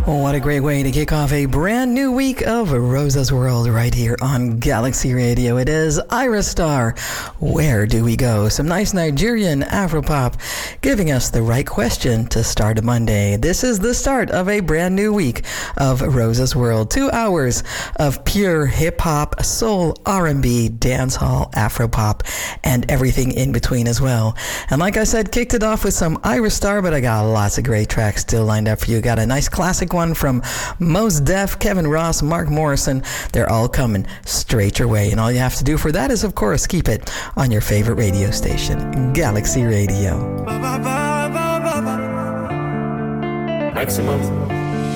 What a great way to kick off a brand new week of Rosa's World right here on Galaxy Radio. It is Iris Star. Where do we go? Some nice Nigerian Afropop giving us the right question to start a Monday. This is the start of a brand new week of Rosa's World. 2 hours of pure hip-hop, soul, R&B, dancehall, Afropop, and everything in between as well. And like I said, kicked it off with some Iris Star, but I got lots of great tracks still lined up for you. Got a nice classic one from Mos Def, Kevin Ross, Mark Morrison. They're all coming straight your way. And all you have to do for that is, of course, keep it on your favorite radio station, Galaxy Radio. Maximum